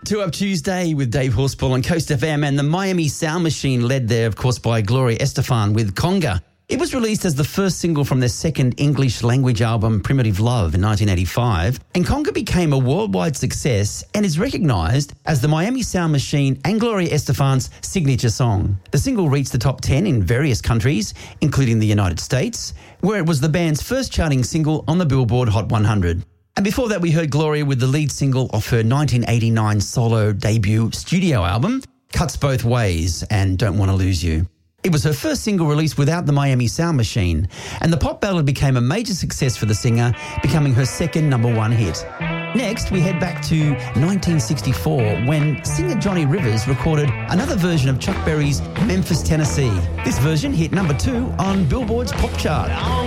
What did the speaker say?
Two Up Tuesday with Dave Horspool on Coast FM, and the Miami Sound Machine, led there, of course, by Gloria Estefan with Conga. It was released as the first single from their second English language album, Primitive Love, in 1985, and Conga became a worldwide success and is recognised as the Miami Sound Machine and Gloria Estefan's signature song. The single reached the top 10 in various countries, including the United States, where it was the band's first charting single on the Billboard Hot 100. And before that, we heard Gloria with the lead single off her 1989 solo debut studio album, Cuts Both Ways and Don't Want to Lose You. It was her first single released without the Miami Sound Machine, and the pop ballad became a major success for the singer, becoming her second #1 hit. Next, we head back to 1964 when singer Johnny Rivers recorded another version of Chuck Berry's Memphis, Tennessee. This version hit #2 on Billboard's pop chart.